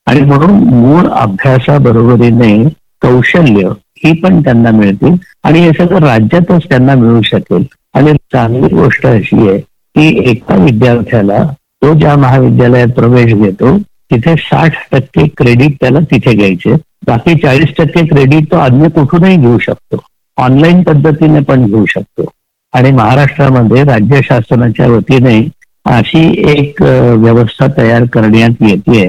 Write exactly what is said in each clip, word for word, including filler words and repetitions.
आणि म्हणून मूळ अभ्यासाबरोबरीने कौशल्य ही पण त्यांना मिळतील आणि हे सगळं राज्यातच त्यांना मिळू शकेल. आणि चांगली गोष्ट अशी आहे की एका विद्यार्थ्याला तो ज्या महाविद्यालयात प्रवेश घेतो तिथे साठ टक्के क्रेडिट त्याला तिथे घ्यायचे, बाकी चाळीस टक्के क्रेडिट तो अन्य कुठूनही घेऊ शकतो, ऑनलाईन पद्धतीने पण घेऊ शकतो. आणि महाराष्ट्रामध्ये राज्य शासनाच्या वतीने अशी एक व्यवस्था तयार करण्यात येते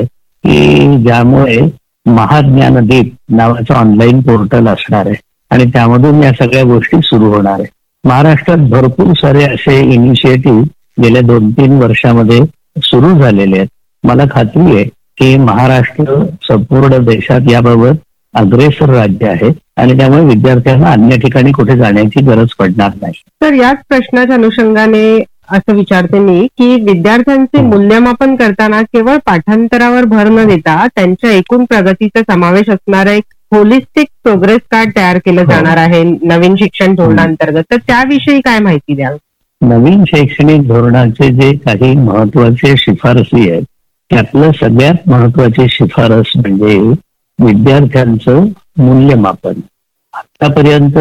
की ज्यामुळे महाज्ञानदीप नावाचं ऑनलाईन पोर्टल असणार आहे आणि त्यामधून या सगळ्या गोष्टी सुरू होणार आहे. महाराष्ट्रात भरपूर सारे असे इनिशिएटिव्ह गेल्या दोन तीन वर्षामध्ये सुरू झालेले आहेत. मला खात्री आहे की महाराष्ट्र संपूर्ण देशात याबाबत अग्रेसर राज्य आहे आणि त्यामुळे विद्यार्थ्यांना अन्य ठिकाणी कुठे जाण्याची गरज पडणार नाही. तर याच प्रश्नाच्या अनुषंगाने असं विचारते मी की विद्यार्थ्यांचे मूल्यमापन करताना केवळ पाठांतरावर भर न देता त्यांच्या एकूण प्रगतीचा समावेश असणारा एक होलिस्टिक प्रोग्रेस कार्ड तयार केलं जाणार आहे नवीन शिक्षण धोरणांतर्गत, तर त्याविषयी काय माहिती द्याल? नवीन शैक्षणिक धोरणाचे जे काही महत्वाचे शिफारसी आहेत त्यातलं सगळ्यात महत्वाची शिफारस म्हणजे विद्यार्थ्यांचं मूल्यमापन. आतापर्यंत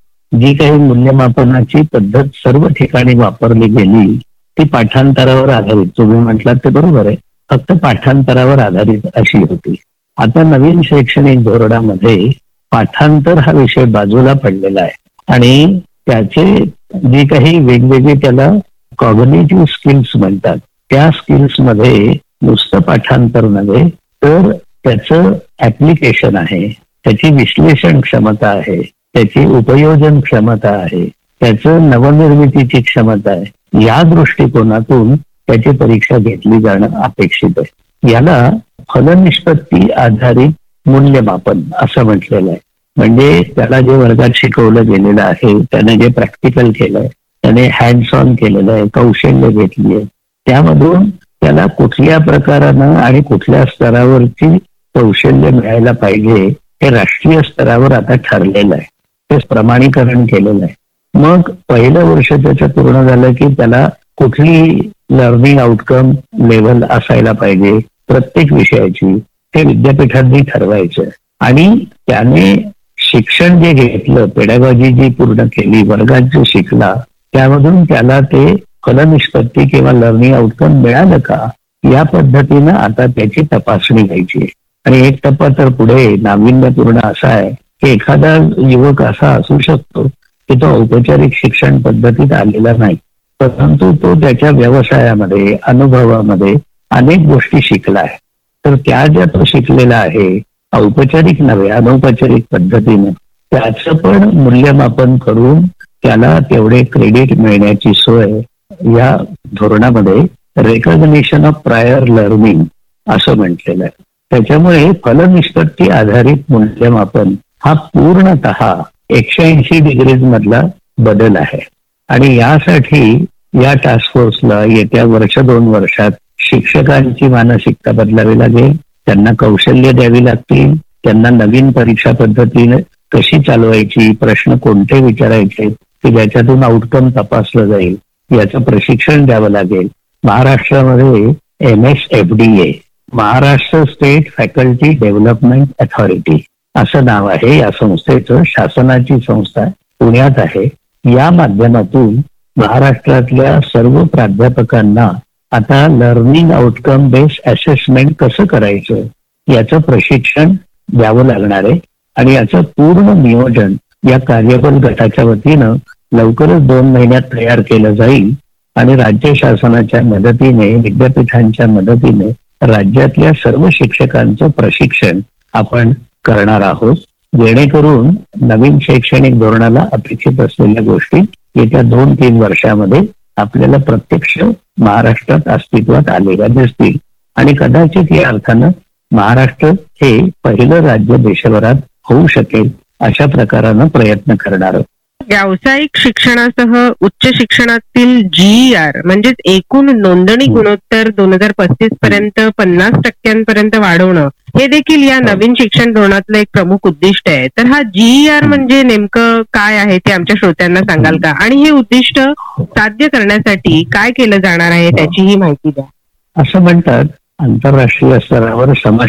जी काही मूल्यमापनाची पद्धत सर्व ठिकाणी वापरली गेली ती पाठांतरावर आधारित, तुम्ही म्हटलात ते बरोबर आहे, फक्त पाठांतरावर आधारित अशी होती. आता नवीन शैक्षणिक धोरणामध्ये पाठांतर हा विषय बाजूला पडलेला आहे आणि त्याचे जी काही वेगवेगळी त्याला कॉग्निटिव्ह स्किल्स म्हणतात त्या स्किल्स मध्ये नुसतं पाठांतर नव्हे तर त्याचं ऍप्लिकेशन आहे, त्याची विश्लेषण क्षमता आहे, त्याची उपयोजन क्षमता आहे, त्याचं नवनिर्मितीची क्षमता आहे. या दृष्टिकोनातून त्याची परीक्षा घेतली जाणं अपेक्षित आहे. याला फलनिष्पत्ती आधारित मूल्यमापन असं म्हटलेलं आहे. म्हणजे त्याला जे वर्गात शिकवलं गेलेलं आहे, त्याने जे प्रॅक्टिकल केलंय, त्याने हँड्स ऑन केलेलं आहे, कौशल्य घेतली आहे, त्यामधून त्याला कुठल्या प्रकारानं आणि कुठल्या स्तरावरची कौशल्य मिळायला पाहिजे हे राष्ट्रीय स्तरावर आता ठरलेलं आहे, ते प्रमाणीकरण केलेलं आहे. मग पहिलं वर्ष त्याचं पूर्ण झालं की त्याला कुठली लर्निंग आउटकम लेव्हल असायला पाहिजे प्रत्येक विषयाची ते विद्यापीठांनी ठरवायचं आणि त्याने शिक्षण जे घेतलं, पेडागॉजी जी पूर्ण केली, वर्गात जो शिकला, त्यामधून त्याला ते फलनिष्पत्ती किंवा लर्निंग आउटकम मिळालं का या पद्धतीनं आता त्याची तपासणी घ्यायची. आणि एक टप्पा तर पुढे नाविन्यपूर्ण असा आहे की एखादा युवक असा असू शकतो की तो औपचारिक शिक्षण पद्धतीत आलेला नाही, परंतु तो त्याच्या व्यवसायामध्ये अनुभवामध्ये अनेक गोष्टी शिकला आहे. तर त्या ज्या तो शिकलेला आहे औपचारिक नव्हे अनौपचारिक पद्धतीने त्याचं पण मूल्यमापन करून त्याला तेवढे क्रेडिट मिळण्याची सोय या धोरणामध्ये रेकॉग्निशन ऑफ प्रायर लर्निंग असं म्हटलेलं आहे. त्याच्यामुळे फलनिष्पत्ती आधारित मूल्यमापन हा पूर्णतः एकशे ऐंशी डिग्रीज मधला बदल आहे आणि यासाठी या टास्क फोर्सला येत्या वर्ष दोन वर्षात शिक्षकांची मानसिकता बदलावी लागेल, त्यांना कौशल्य द्यावी लागतील, त्यांना नवीन परीक्षा पद्धतीने कशी चालवायची, प्रश्न कोणते विचारायचे की ज्याच्यातून आउटकम तपासलं जाईल याचं प्रशिक्षण द्यावं लागेल. महाराष्ट्रामध्ये M S F D A Maharashtra state faculty development authority असं नाव आहे या संस्थेचं, शासनाची संस्था पुण्यात आहे. या माध्यमातून महाराष्ट्रातल्या सर्व प्राध्यापकांना आता लर्निंग आउटकम बेस्ड असेसमेंट कसं करायचं याचं प्रशिक्षण द्यावं लागणार आहे आणि याचं पूर्ण नियोजन या कार्यबल गटाच्या वतीनं लवकरच दोन महिन्यात तयार केलं जाईल आणि राज्य शासनाच्या मदतीने विद्यापीठांच्या मदतीने राज्यातल्या सर्व शिक्षकांचं प्रशिक्षण आपण करणार आहोत, जेणेकरून नवीन शैक्षणिक धोरणाला अपेक्षित असलेल्या गोष्टी येत्या दोन तीन वर्षामध्ये आपल्याला प्रत्यक्ष महाराष्ट्रात अस्तित्वात आलेल्या दिसतील आणि कदाचित या अर्थानं महाराष्ट्र हे पहिलं राज्य देशभरात होऊ शकेल अशा प्रकारानं प्रयत्न करणार आहोत. व्यावसायिक शिक्षणासह उच्च शिक्षणातील जी आर म्हणजेच एकूण नोंदणी गुणोत्तर दोन हजार पस्तीस पर्यंत पन्नास टक्क्यांपर्यंत वाढवणं हे देखील या नवीन शिक्षण धोरणातलं एक प्रमुख उद्दिष्ट आहे. तर हा जी आर म्हणजे नेमकं काय आहे ते आमच्या श्रोत्यांना सांगाल का आणि हे उद्दिष्ट साध्य करण्यासाठी काय केलं जाणार आहे त्याचीही माहिती द्या. असं म्हणतात आंतरराष्ट्रीय स्तरावर समाज